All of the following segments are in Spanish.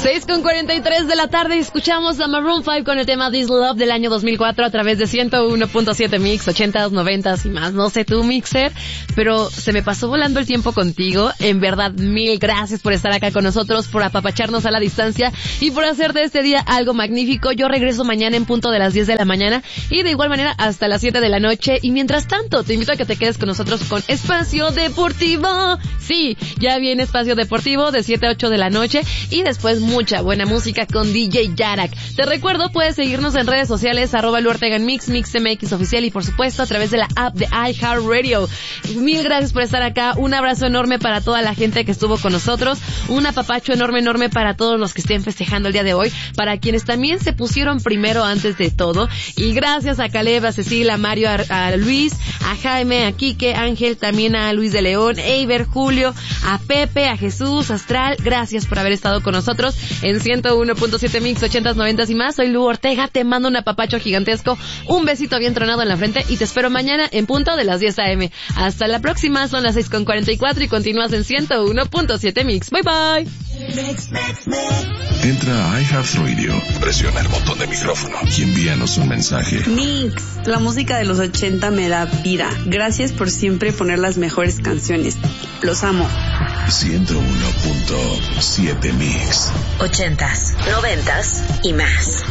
6:43 de la tarde, escuchamos a Maroon 5 con el tema This Love del año 2004 a través de 101.7 Mix, 80s, 90s y más. No sé tú, Mixer, pero se me pasó volando el tiempo contigo. En verdad, mil gracias por estar acá con nosotros, por apapacharnos a la distancia y por hacer de este día algo magnífico. Yo regreso mañana en punto de las 10 de la mañana y de igual manera hasta las 7 de la noche. Y mientras tanto, te invito a que te quedes con nosotros con Espacio Deportivo. Sí, ya viene Espacio Deportivo de 7 a 8 de la noche y después mucha buena música con DJ Yarak. Te recuerdo, puedes seguirnos en redes sociales, @LuOrtegaMix, MixMX Oficial y por supuesto a través de la app de iHeartRadio. Mil gracias por estar acá, un abrazo enorme para toda la gente que estuvo con nosotros, un apapacho enorme para todos los que estén festejando el día de hoy, para quienes también se pusieron primero antes de todo, y gracias a Caleb, a Cecilia, a Mario, a Luis, a Jaime, a Quique, Ángel, también a Luis de León, Eiber, Julio, a Pepe, a Jesús, Astral, gracias por haber estado con nosotros en 101.7 Mix, 80s, 90s y más. Soy Lu Ortega, te mando un apapacho gigantesco, un besito bien tronado en la frente y te espero mañana en punto de las 10 a.m. Hasta la próxima, son las 6:44 y continúas en 101.7 Mix. Bye bye. Entra a iHeartRadio, presiona el botón de micrófono y envíanos un mensaje. Mix, la música de los 80 me da vida. Gracias por siempre poner las mejores canciones. Los amo. 101.7 Mix. 80s, 90s y más.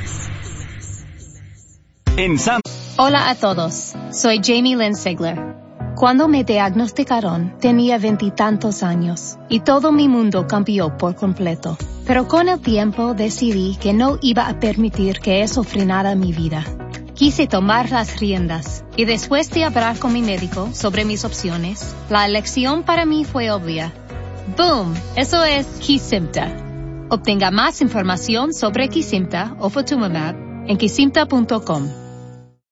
Hola a todos, soy Jamie Lynn Sigler. Cuando me diagnosticaron, tenía 20 y tantos años y todo mi mundo cambió por completo. Pero con el tiempo decidí que no iba a permitir que eso frenara mi vida. Quise tomar las riendas y después de hablar con mi médico sobre mis opciones, la elección para mí fue obvia. ¡Boom! Eso es Kesimpta. Obtenga más información sobre Kesimpta o Ofatumumab en kesimpta.com.